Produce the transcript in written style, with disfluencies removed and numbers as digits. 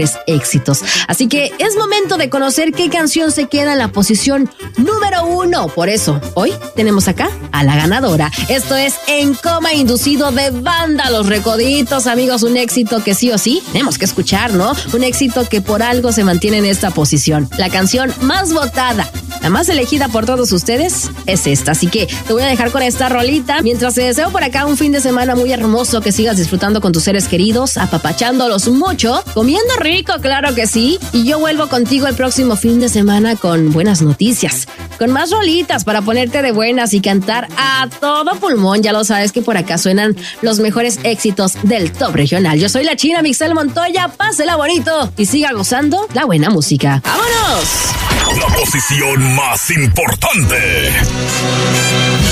éxitos. Así que es momento de conocer qué canción se queda en la posición número 1. Por eso, hoy tenemos acá a la ganadora. Esto es En Coma Inducido de Banda Los Recoditos, amigos. Un éxito que sí o sí tenemos que escuchar, ¿no? Un éxito que por algo se mantiene en esta posición. La canción más votada, la más elegida por todos ustedes, es esta. Así que te voy a dejar con esta rolita. Mientras te deseo por acá un fin de semana muy hermoso, que sigas disfrutando con tus seres queridos, apapachándolos mucho, comiendo rico, claro que sí. Y yo vuelvo contigo el próximo fin de semana con buenas noticias, con más rolitas para ponerte de buenas y cantar a todo pulmón. Ya lo sabes que por acá suenan los mejores éxitos del top regional. Yo soy la China Mixel Montoya. Pásela bonito y siga gozando la buena música. ¡Vámonos! La posición más importante.